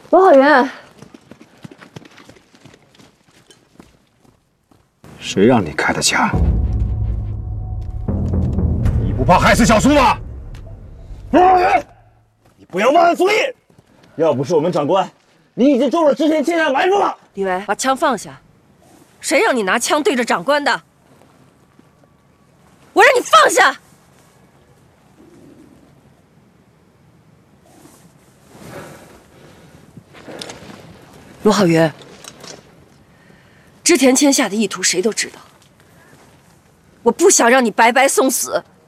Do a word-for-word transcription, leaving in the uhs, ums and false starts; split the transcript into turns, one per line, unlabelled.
罗浩源，
谁让你开的枪？你不怕害死小苏吗？
罗浩源，你不要忘了作业。要不是我们长官，你已经中了之前欠下的埋伏了。
李维，把枪放下！谁让你拿枪对着长官的？我让你放下！罗浩源，织田签下的意图谁都知道，我不想让你白白送死。